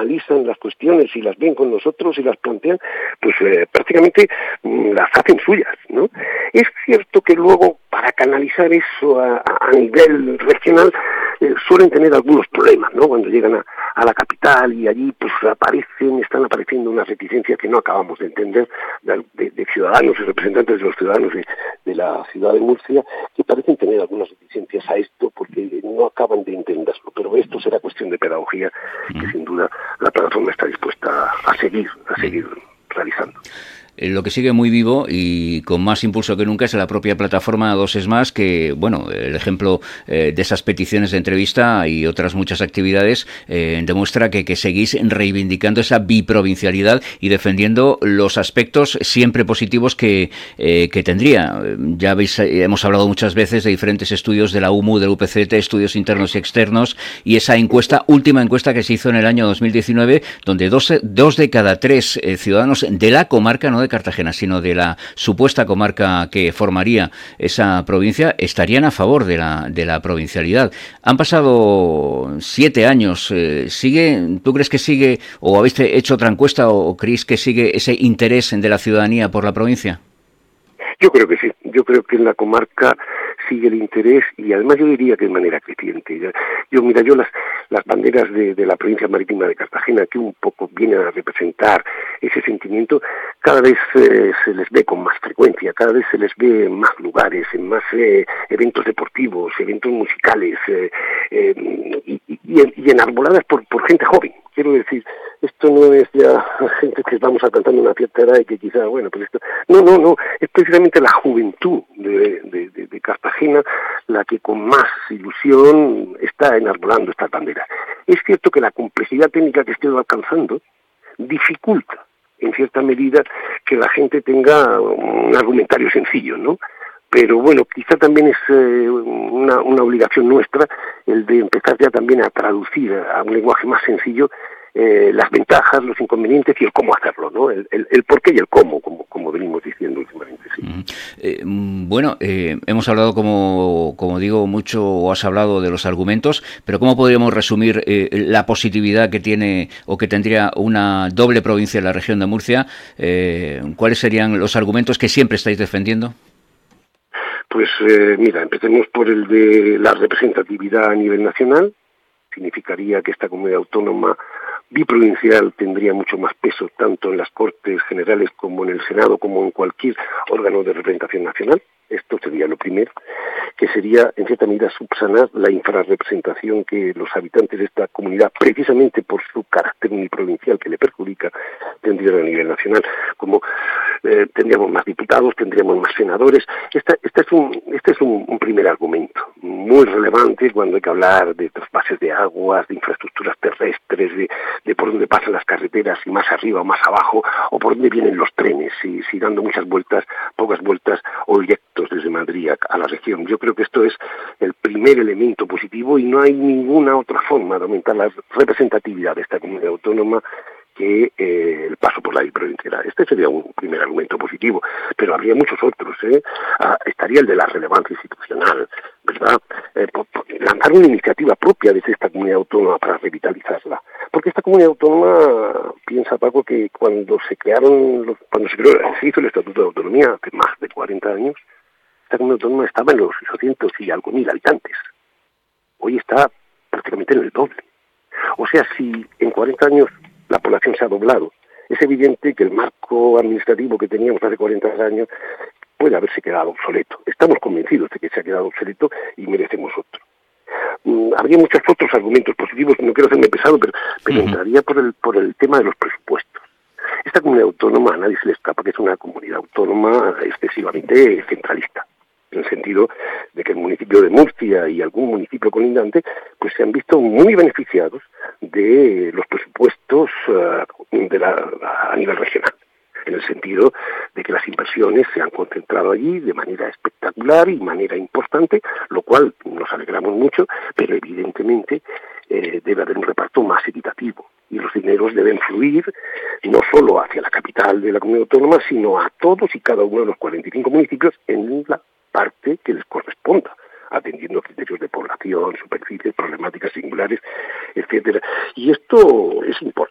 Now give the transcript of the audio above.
analizan las cuestiones y las ven con nosotros y las plantean, pues prácticamente las hacen suyas, ¿no? Es cierto que luego, para canalizar eso a nivel regional, suelen tener algunos problemas, ¿no? Cuando llegan a la capital y allí pues están apareciendo unas reticencias que no acabamos de entender de ciudadanos y representantes de los ciudadanos de la ciudad de Murcia, que parecen tener algunas reticencias a esto porque no acaban de entenderlo. Pero esto será cuestión de pedagogía que sin duda la plataforma está dispuesta a seguir realizando. Lo que sigue muy vivo y con más impulso que nunca es la propia plataforma 2ES+, que, bueno, el ejemplo de esas peticiones de entrevista y otras muchas actividades demuestra que seguís reivindicando esa biprovincialidad y defendiendo los aspectos siempre positivos que tendría. Ya veis, hemos hablado muchas veces de diferentes estudios de la UMU, del UPCT, estudios internos y externos, y esa última encuesta que se hizo en el año 2019, donde dos de cada tres ciudadanos de la comarca, no de Cartagena, sino de la supuesta comarca que formaría esa provincia, estarían a favor de la provincialidad. Han pasado 7 años. ¿Tú crees que sigue, o habéis hecho otra encuesta, o creéis que sigue ese interés de la ciudadanía por la provincia? Yo creo que sí. Yo creo que en la comarca sigue el interés y además yo diría que de manera creciente. Yo las banderas de la provincia marítima de Cartagena, que un poco vienen a representar ese sentimiento, cada vez se les ve con más frecuencia, cada vez se les ve en más lugares, en más eventos deportivos, eventos musicales y enarboladas por gente joven. Quiero decir, esto no es ya gente que vamos alcanzando una cierta edad y que quizá, bueno, pues esto... No, es precisamente la juventud de Cartagena la que con más ilusión está enarbolando estas banderas. Es cierto que la complejidad técnica que estoy alcanzando dificulta, en cierta medida, que la gente tenga un argumentario sencillo, ¿no? Pero bueno, quizá también es una obligación nuestra el de empezar ya también a traducir a un lenguaje más sencillo las ventajas, los inconvenientes y el cómo hacerlo, ¿no? El por qué y el cómo, como venimos diciendo últimamente, sí. Bueno, hemos hablado, como digo, mucho, o has hablado de los argumentos, pero ¿cómo podríamos resumir la positividad que tiene o que tendría una doble provincia en la región de Murcia? ¿Cuáles serían los argumentos que siempre estáis defendiendo? Pues mira, empecemos por el de la representatividad a nivel nacional. Significaría que esta comunidad autónoma biprovincial tendría mucho más peso tanto en las Cortes Generales como en el Senado, como en cualquier órgano de representación nacional. Esto sería lo primero, que sería, en cierta medida, subsanar la infrarrepresentación que los habitantes de esta comunidad, precisamente por su carácter uniprovincial que le perjudica, tendrían a nivel nacional. Como tendríamos más diputados, tendríamos más senadores. Este es un primer argumento muy relevante cuando hay que hablar de trasvases de aguas, de infraestructuras terrestres, de por dónde pasan las carreteras, si más arriba o más abajo, o por dónde vienen los trenes, si dando muchas vueltas, pocas vueltas o directos desde Madrid a la región. Yo creo que esto es el primer elemento positivo y no hay ninguna otra forma de aumentar la representatividad de esta comunidad autónoma que el paso por la biprovincialidad. Este sería un primer argumento positivo, pero habría muchos otros. Estaría el de la relevancia institucional, ¿verdad? Lanzar una iniciativa propia desde esta comunidad autónoma para revitalizarla. Porque esta comunidad autónoma, piensa Paco, que cuando se hizo el Estatuto de Autonomía hace más de 40 años, esta comunidad autónoma estaba en los 800 y algo mil habitantes. Hoy está prácticamente en el doble. O sea, si en 40 años la población se ha doblado, es evidente que el marco administrativo que teníamos hace 40 años puede haberse quedado obsoleto. Estamos convencidos de que se ha quedado obsoleto y merecemos otro. Habría muchos otros argumentos positivos, no quiero hacerme pesado, pero entraría por el tema de los presupuestos. Esta comunidad autónoma, a nadie se le escapa que es una comunidad autónoma excesivamente centralista, en el sentido de que el municipio de Murcia y algún municipio colindante pues se han visto muy beneficiados de los presupuestos a nivel regional, en el sentido de que las inversiones se han concentrado allí de manera espectacular y manera importante, lo cual nos alegramos mucho, pero evidentemente debe haber un reparto más equitativo y los dineros deben fluir no solo hacia la capital de la comunidad autónoma, sino a todos y cada uno de los 45 municipios en la parte que les corresponda, atendiendo criterios de población, superficies, problemáticas singulares, etcétera. Y esto es